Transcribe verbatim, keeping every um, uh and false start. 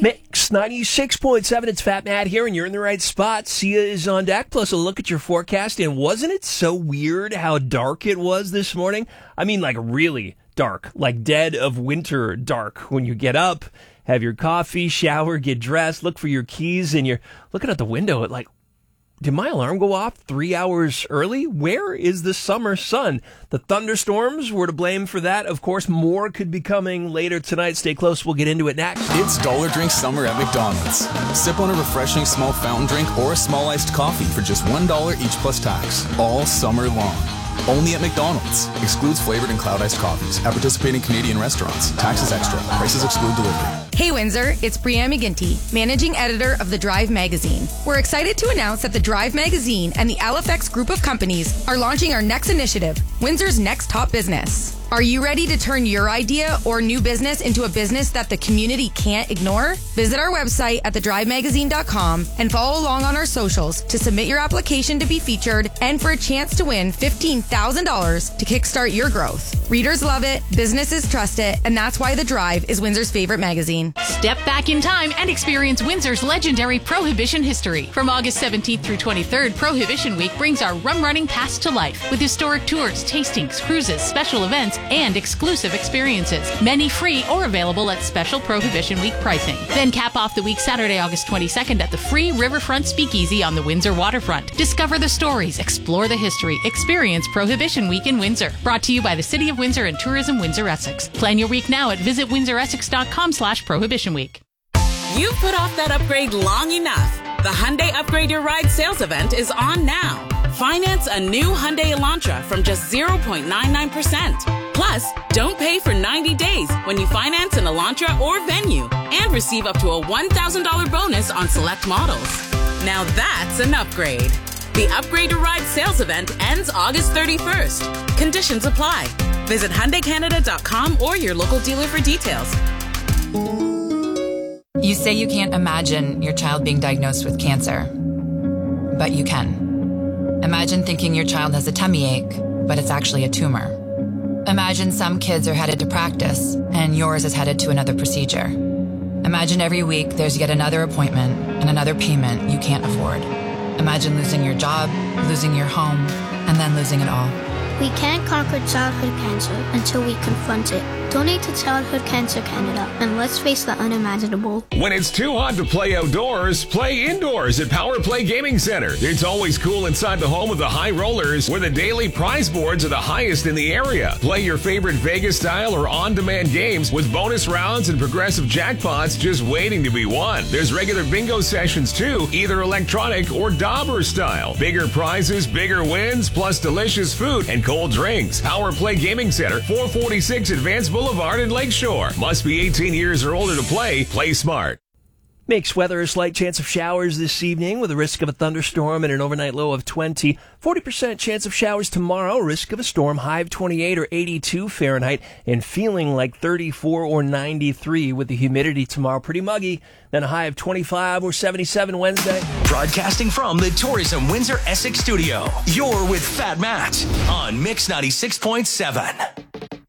Mix ninety-six point seven, it's Fat Matt here, and you're in the right spot. Sia is on deck, plus a look at your forecast. And wasn't it so weird how dark it was this morning? I mean, like really dark, like dead of winter dark. When you get up, have your coffee, shower, get dressed, look for your keys, and you're looking at the window at like, did my alarm go off three hours early? Where is the summer sun? The thunderstorms were to blame for that. Of course, more could be coming later tonight. Stay close. We'll get into it next. It's Dollar Drink Summer at McDonald's. Sip on a refreshing small fountain drink or a small iced coffee for just one dollar each plus tax. All summer long. Only at McDonald's. Excludes flavored and cloud iced coffees. At participating Canadian restaurants. Taxes extra. Prices exclude delivery. Hey Windsor, it's Brianne McGinty, managing editor of The Drive magazine. We're excited to announce that The Drive magazine and the L F X group of companies are launching our next initiative, Windsor's Next Top Business. Are you ready to turn your idea or new business into a business that the community can't ignore? Visit our website at the drive magazine dot com and follow along on our socials to submit your application to be featured and for a chance to win fifteen thousand dollars to kickstart your growth. Readers love it, businesses trust it, and that's why The Drive is Windsor's favorite magazine. Step back in time and experience Windsor's legendary Prohibition history. From August seventeenth through twenty-third, Prohibition Week brings our rum-running past to life with historic tours, tastings, cruises, special events, and exclusive experiences. Many free or available at special Prohibition Week pricing. Then cap off the week Saturday, August twenty-second at the free Riverfront Speakeasy on the Windsor waterfront. Discover the stories, explore the history, experience Prohibition Week in Windsor. Brought to you by the City of Windsor and Tourism Windsor Essex. Plan your week now at visit windsor essex dot com slash prohibition week. You've put off that upgrade long enough. The Hyundai Upgrade Your Ride sales event is on now. Finance a new Hyundai Elantra from just zero point nine nine percent. Plus, don't pay for ninety days when you finance an Elantra or Venue and receive up to a one thousand dollars bonus on select models. Now that's an upgrade. The Upgrade Your Ride sales event ends August thirty-first. Conditions apply. Visit Hyundai Canada dot com or your local dealer for details. You say you can't imagine your child being diagnosed with cancer, but you can. Imagine thinking your child has a tummy ache, but it's actually a tumor. Imagine some kids are headed to practice, and yours is headed to another procedure. Imagine every week there's yet another appointment and another payment you can't afford. Imagine losing your job, losing your home, and then losing it all. We can't conquer childhood cancer until we confront it. Donate to Childhood Cancer Canada, and let's face the unimaginable. When it's too hot to play outdoors, play indoors at Power Play Gaming Center. It's always cool inside the home with the high rollers, where the daily prize boards are the highest in the area. Play your favorite Vegas-style or on-demand games with bonus rounds and progressive jackpots just waiting to be won. There's regular bingo sessions too, either electronic or dauber style. Bigger prizes, bigger wins, plus delicious food and cold drinks. Power Play Gaming Center, four forty-six Advanced Boulevard in Lakeshore. Must be eighteen years or older to play. Play smart. Makes weather a slight chance of showers this evening with a risk of a thunderstorm and an overnight low of twenty. forty percent chance of showers tomorrow, risk of a storm, high of twenty-eight or eighty-two Fahrenheit, and feeling like thirty-four or ninety-three with the humidity tomorrow. Pretty muggy. Then a high of twenty-five or seventy-seven Wednesday. Broadcasting from the Tourism Windsor Essex studio, you're with Fat Matt on Mix ninety-six point seven.